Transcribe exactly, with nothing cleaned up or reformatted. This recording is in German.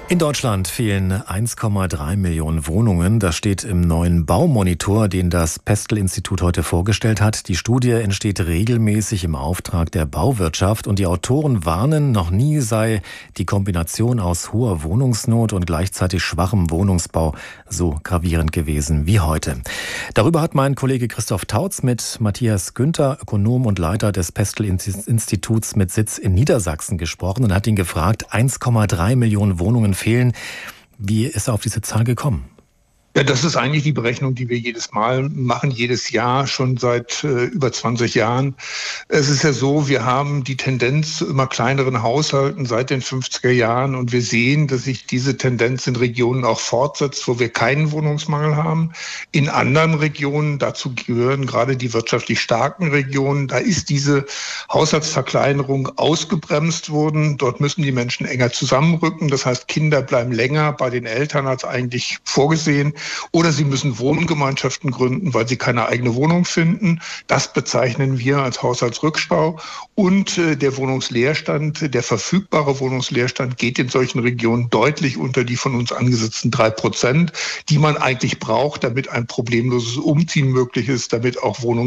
In Deutschland fehlen eins Komma drei Millionen Wohnungen. Das steht im neuen Baumonitor, den das Pestel-Institut heute vorgestellt hat. Die Studie entsteht regelmäßig im Auftrag der Bauwirtschaft und die Autoren warnen, noch nie sei die Kombination aus hoher Wohnungsnot und gleichzeitig schwachem Wohnungsbau so gravierend gewesen wie heute. Darüber hat mein Kollege Christoph Tautz mit Matthias Günther, Ökonom und Leiter des Pestel-Instituts mit Sitz in Niedersachsen gesprochen und hat ihn gefragt, eins Komma drei Millionen Wohnungen fehlen. Wie ist er auf diese Zahl gekommen? Ja, das ist eigentlich die Berechnung, die wir jedes Mal machen, jedes Jahr, schon seit äh, über zwanzig Jahren. Es ist ja so, wir haben die Tendenz zu immer kleineren Haushalten seit den fünfziger Jahren und wir sehen, dass sich diese Tendenz in Regionen auch fortsetzt, wo wir keinen Wohnungsmangel haben. In anderen Regionen, dazu gehören gerade die wirtschaftlich starken Regionen, da ist diese Haushaltsverkleinerung ausgebremst worden. Dort müssen die Menschen enger zusammenrücken. Das heißt, Kinder bleiben länger bei den Eltern als eigentlich vorgesehen. Oder sie müssen Wohngemeinschaften gründen, weil sie keine eigene Wohnung finden. Das bezeichnen wir als Haushaltsrückstau. Und äh, der Wohnungsleerstand, der verfügbare Wohnungsleerstand geht in solchen Regionen deutlich unter die von uns angesetzten drei Prozent, die man eigentlich braucht, damit ein problemloses Umziehen möglich ist, damit auch Wohnungen